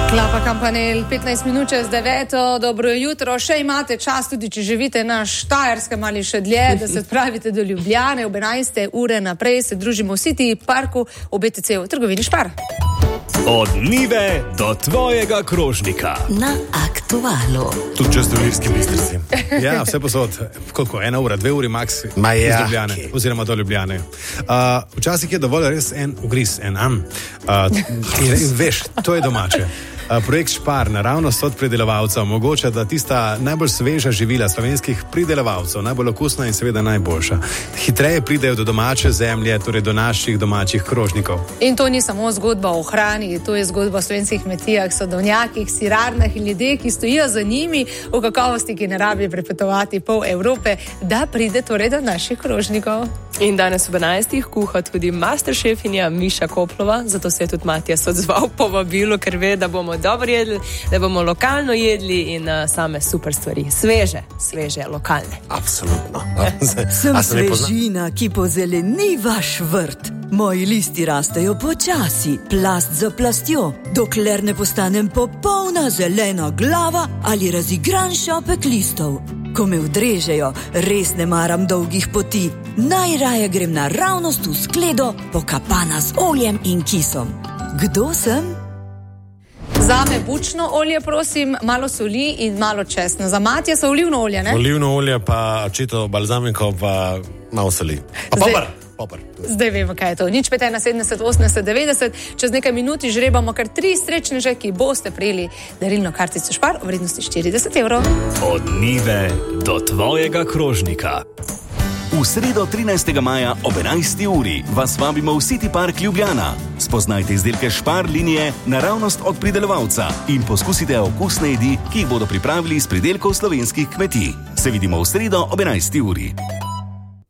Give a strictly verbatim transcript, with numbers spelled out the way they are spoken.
Klapa Kampanel, petnajst minut čez deveto, dobro jutro. Še imate čas, tudi če živite na Štajerskem ali še dlje, da se odpravite do Ljubljane. Ob enajste ure naprej se družimo v City parku v B T C v trgovini Spar. Od njive do tvojega krožnika. Na aktualu. Tudi če ste v Ilirski Bistrici. Ja, vse posod. Koliko? Ena ura, dve uri max Ma ja, iz Ljubljane, ki. oziroma do Ljubljane. Uh, včasih je dovolj res en ugriz, en am. Uh, in, in veš, to je domače. Uh, projekt Špar naravnost od pridelovalca omogoča, da tista najbolj sveža živila slovenskih pridelovalcev, najbolj okusna in seveda najboljša, hitreje pridejo do domače zemlje, torej do naših domačih krožnikov. In to ni samo zgodba o hrani, to je zgodba o slovenskih kmetijah, sadovnjakih, sirarnah in ljudeh, ki stojijo za njimi v kakovosti, ki ne rabi prepetovati pol Evrope, da pride torej do naših krožnikov. In danes ob enajstih kuha tudi masteršefinja Miša Koplova, zato se je tudi Matijas odzval po vabilu, ker ve, da bomo dobro jedli, da bomo lokalno jedli in uh, same super stvari. Sveže, sveže, lokalne. Absolutno. Sem svežina, ki pozeleni vaš vrt. Moji listi rastejo počasi, plast za plastjo, dokler ne postanem popolna zelena glava ali razigran šopek listov. Ko me vdrežejo, res ne maram dolgih poti. Najraje grem naravnost v skledo, pokapana z oljem in kisom. Kdo sem? Zame bučno olje, prosim, malo soli in malo česna. Za Matijasa olivno olje, ne? Olivno olje, pa čito balzamiko, pa malo soli. Pa Zdaj- popr. Popr. Zdaj vemo, kaj je to. Nič pet ena sedemdeset osemdeset devetdeset. Čez nekaj minuti žrebamo kar tri srečneže, ki boste prejeli darilno kartico Špar v vrednosti štirideset evrov. Od njive do tvojega krožnika. V sredo trinajstega maja ob enajsti uri vas vabimo v City Park Ljubljana. Spoznajte izdelke Špar linije naravnost od pridelovalca in poskusite okusne jedi, ki jih bodo pripravili iz pridelkov slovenskih kmetij. Se vidimo v sredo ob enajsti uri.